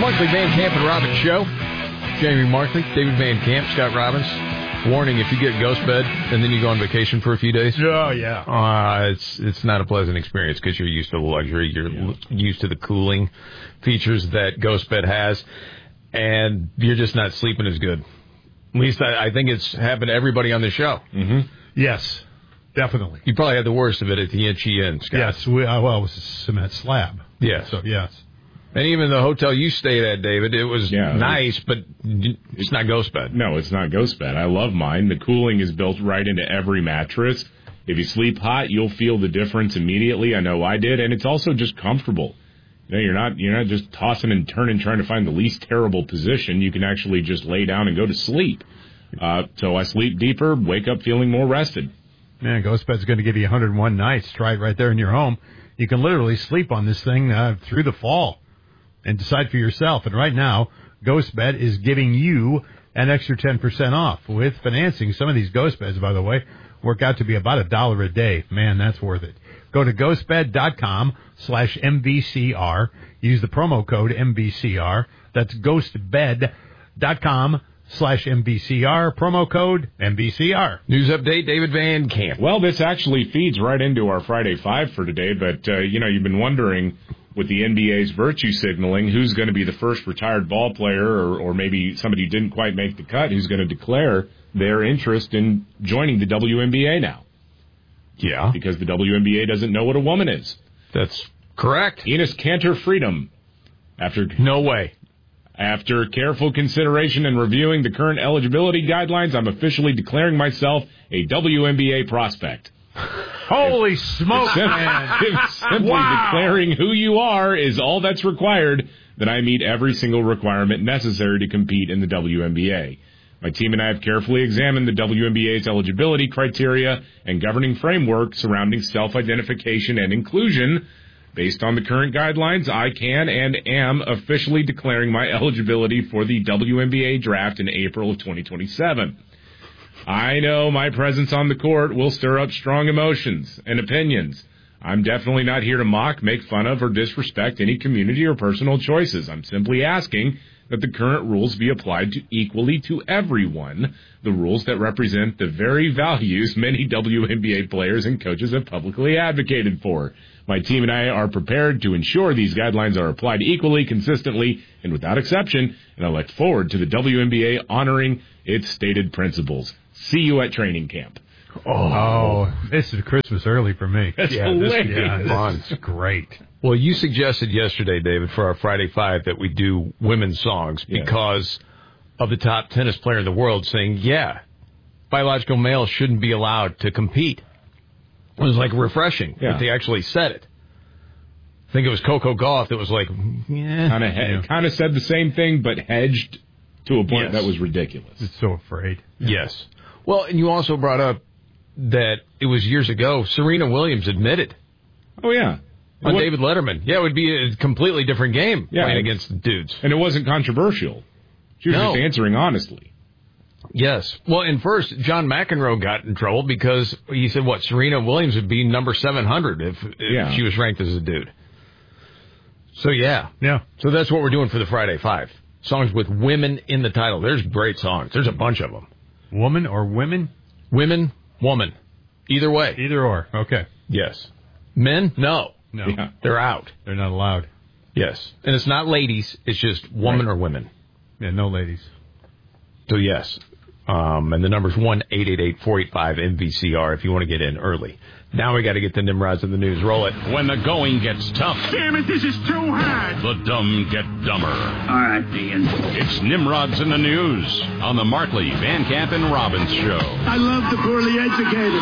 Markley, Van Camp, and Robbins show. Jamie Markley, David Van Camp, Scott Robbins. Warning, if you get ghost bed and then you go on vacation for a few days. Oh, yeah. It's not a pleasant experience because you're used to the luxury. You're used to the cooling features that ghost bed has. And you're just not sleeping as good. At least I think it's happened to everybody on the show. Mm-hmm. Yes, definitely. You probably had the worst of it at the Inn, Scott. Yes, it was a cement slab. Yes. So, yes. And even the hotel you stayed at, David, it was nice, but it's not ghost bed. No, it's not ghost bed. I love mine. The cooling is built right into every mattress. If you sleep hot, you'll feel the difference immediately. I know I did, and it's also just comfortable. You know, you're not just tossing and turning trying to find the least terrible position. You can actually just lay down and go to sleep. So I sleep deeper, wake up feeling more rested. Man, ghost bed's going to give you 101 nights. Try it right there in your home. You can literally sleep on this thing through the fall and decide for yourself. And right now, Ghost Bed is giving you an extra 10% off with financing. Some of these Ghost Beds, by the way, work out to be about $1 a day. Man, that's worth it. Go to ghostbed.com/MVCR. Use the promo code MVCR. That's ghostbed.com/MVCR. Promo code MVCR. News update, David Van Camp. Well, this actually feeds right into our Friday Five for today, but, you've been wondering with the NBA's virtue signaling who's going to be the first retired ball player or maybe somebody who didn't quite make the cut who's going to declare their interest in joining the WNBA now. Yeah. Because the WNBA doesn't know what a woman is. That's correct. Enes Kanter Freedom. No way. After careful consideration and reviewing the current eligibility guidelines, I'm officially declaring myself a WNBA prospect. Holy smoke, man. If simply declaring who you are is all that's required, then I meet every single requirement necessary to compete in the WNBA. My team and I have carefully examined the WNBA's eligibility criteria and governing framework surrounding self-identification and inclusion. Based on the current guidelines, I can and am officially declaring my eligibility for the WNBA draft in April of 2027. I know my presence on the court will stir up strong emotions and opinions. I'm definitely not here to mock, make fun of, or disrespect any community or personal choices. I'm simply asking that the current rules be applied equally to everyone, the rules that represent the very values many WNBA players and coaches have publicly advocated for. My team and I are prepared to ensure these guidelines are applied equally, consistently, and without exception, and I look forward to the WNBA honoring its stated principles. See you at training camp. Oh, this is Christmas early for me. That's hilarious. This is great. Well, you suggested yesterday, David, for our Friday Five that we do women's songs because of the top tennis player in the world saying, biological males shouldn't be allowed to compete. It was like refreshing that they actually said it. I think it was Coco Gauff that was like, kind of said the same thing, but hedged to a point that was ridiculous. It's so afraid. Yes. Well, and you also brought up that it was years ago, Serena Williams admitted. Oh, yeah. On David Letterman. Yeah, it would be a completely different game playing against the dudes. And it wasn't controversial. She was just answering honestly. Yes. Well, and first, John McEnroe got in trouble because he said, Serena Williams would be number 700 if she was ranked as a dude. So, yeah. So that's what we're doing for the Friday Five. Songs with women in the title. There's great songs. There's a bunch of them. Woman or women? Women, woman. Either way. Either or. Okay. Yes. Men? No. Yeah. They're out. They're not allowed. Yes. And it's not ladies. It's just woman or women. Yeah, no ladies. So, yes. And the number's 1-888-485-MVCR if you want to get in early. Now we got to get the Nimrods in the news. Roll it. When the going gets tough. Damn it, this is too hard. The dumb get dumber. All right, Dean. It's Nimrods in the news on the Markley, Van Camp, and Robbins show. I love the poorly educated.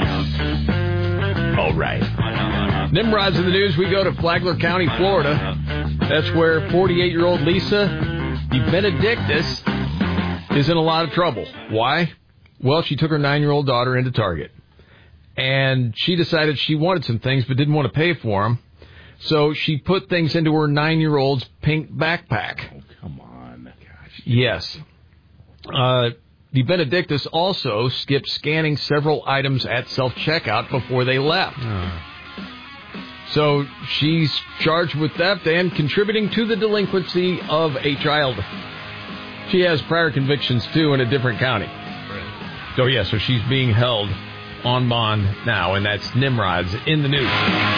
All right. Nimrods in the news. We go to Flagler County, Florida. That's where 48-year-old Lisa DeBenedictis is in a lot of trouble. Why? Well, she took her 9-year-old daughter into Target. And she decided she wanted some things but didn't want to pay for them. So she put things into her 9-year-old's pink backpack. Oh, come on. Gosh. Yes. DeBenedictis also skipped scanning several items at self-checkout before they left. So she's charged with theft and contributing to the delinquency of a child. She has prior convictions, too, in a different county. So she's being held on bond now, and that's Nimrod's in the news.